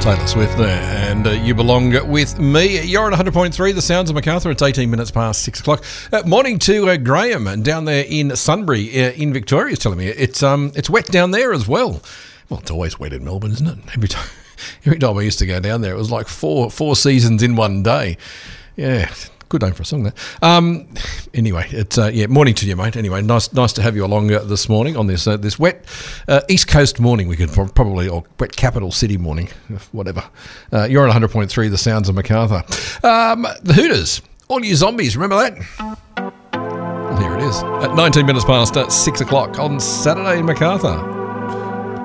Taylor Swift there, and you belong with me. You're on 100.3, the sounds of Macarthur. It's 18 minutes past 6 o'clock. Morning to Graham down there in Sunbury in Victoria is telling me it's wet down there as well. Well, it's always wet in Melbourne, isn't it? Every time I used to go down there, it was like four seasons in one day. Yeah. Good name for a song there. Anyway, it's morning to you, mate. Anyway, nice to have you along this morning on this wet East Coast morning. We could probably, or wet capital city morning, whatever. You're on 100.3, the sounds of Macarthur. The Hooters, All You Zombies, remember that? Well, here it is at 19 minutes past 6 o'clock on Saturday in Macarthur.